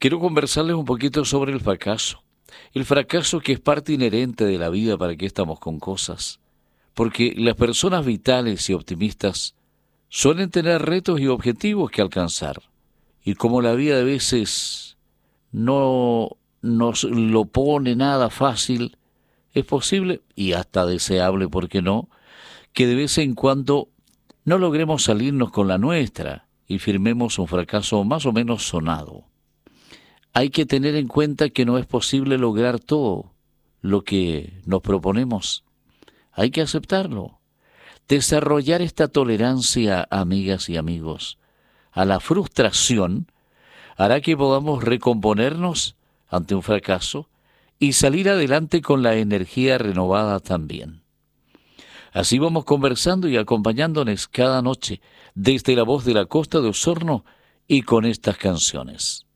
Quiero conversarles un poquito sobre el fracaso. El fracaso que es parte inherente de la vida. ¿Para qué estamos con cosas? Porque las personas vitales y optimistas suelen tener retos y objetivos que alcanzar. Y como la vida a veces no nos lo pone nada fácil, es posible y hasta deseable, ¿por qué no?, que de vez en cuando no logremos salirnos con la nuestra y firmemos un fracaso más o menos sonado. Hay que tener en cuenta que no es posible lograr todo lo que nos proponemos. Hay que aceptarlo. Desarrollar esta tolerancia, amigas y amigos, a la frustración hará que podamos recomponernos ante un fracaso y salir adelante con la energía renovada también. Así vamos conversando y acompañándonos cada noche desde la voz de la Costa de Osorno y con estas canciones.